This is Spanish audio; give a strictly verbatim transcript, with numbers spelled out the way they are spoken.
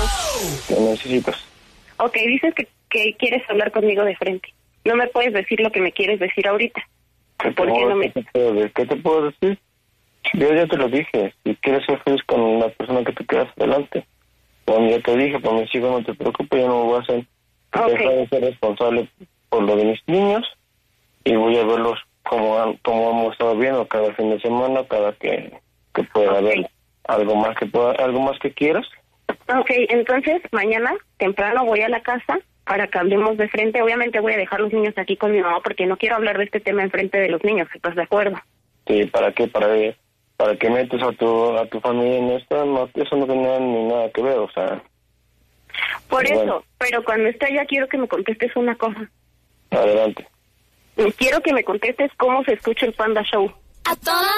¿Qué necesitas? Ok, dices que, que quieres hablar conmigo de frente. No me puedes decir lo que me quieres decir ahorita. ¿Qué ¿Por qué no me...? ¿Qué te puedo decir? ¿Qué te puedo decir? Yo ya te lo dije. Si quieres ser feliz con la persona que te quedas adelante. Como ya te dije, por mis hijos no te preocupes, yo no voy a hacer... Okay. Dejar de ser responsable por lo de mis niños y voy a verlos como, han- como hemos estado viendo cada fin de semana, cada que, que pueda Okay. haber algo más que pueda, algo más que quieras. Ok, entonces mañana temprano voy a la casa para que hablemos de frente. Obviamente voy a dejar los niños aquí con mi mamá porque no quiero hablar de este tema en frente de los niños, ¿estás de acuerdo? Sí, ¿para qué? Para, para que metes a tu, a tu familia en esto, no, eso no tiene ni nada que ver, o sea... Por Bueno. eso, pero cuando esté allá quiero que me contestes una cosa. Adelante. Quiero que me contestes cómo se escucha el Panda Show. A toda